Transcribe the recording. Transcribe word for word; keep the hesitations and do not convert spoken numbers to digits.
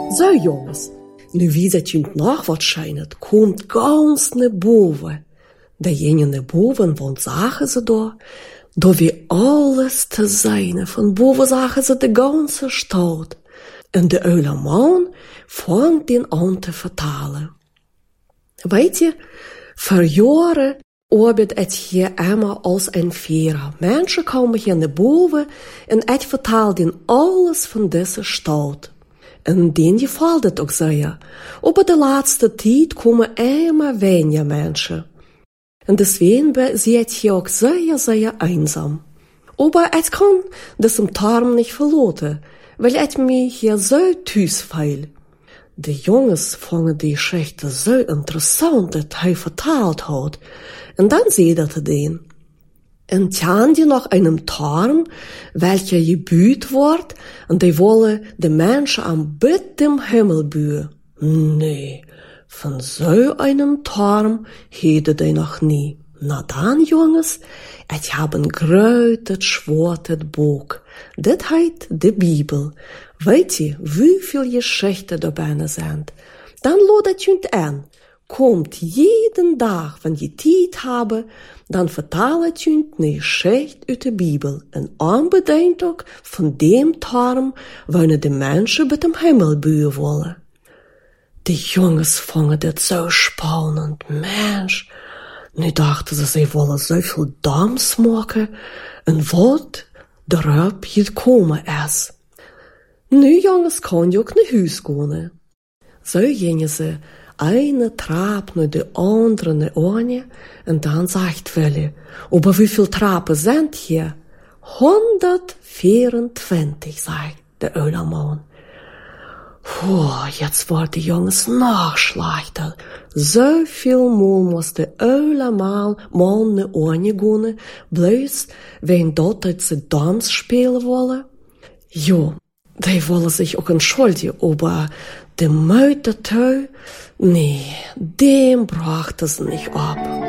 Zo jongens, nu wie dat je nog wat schijnt, komt ganz naar boven. Degene naar boven, want zagen ze daar, dat weer alles te zijn. Van boven zagen ze de ganse stad. En de oude man vangt den aan te vertalen. Weet je, voor jaren arbeidt het hier immer als een vera. Mensen komen hier naar boven en het vertelt hen alles van deze stad. En den gevalt het ook zeer. Op de laatste tijd komen immer weniger mensen. En deswegen zie het hier ook zeer, zeer eenzaam. Aber het kan deze tarm niet verlaten, weil het me hier zo thuis viel. De jongens vonden die geschichte zo interessant dat hij vertaald had. En dan zei dat het een. En tjan die nog een tarm, welke gebuurd wordt, en die willen de mensen aan bid dem hemel buren. Nee, van zo een tarm hadden die nog niet. Na dan, jongens, het hebben groot het zwart het boek. Dit heet de Bibel. Weet je hoeveel geschichten er bijna zijn? Dan laat het je aan. Komt jeden dag van je tijd hebben, dan vertaal het je een geschichte uit de Bibel. En aanbedenkt ook van die tarm wanneer de mensen met de hemel buren willen. De jongens vonden dit zo spannend, mens. Nu dachten ze, ze willen zoveel dams maken en wat erop gekomen is. Nu jongens kon je ook naar huis gaan. Zo gingen ze een trap naar de andere naar onder en dan zegt Willy, over hoeveel trappen zijn hier? honderdvierentwintig, zei de oude man. Oeh, jetzt wordt de jongens nog slechter. Zoveel moe moest de oude man naar onder gaan, bloos wegen dat dat ze dans spelen willen. Jo, die willen zich ook entschuldigen, aber de muitertui, nee, dem brachten ze niet op.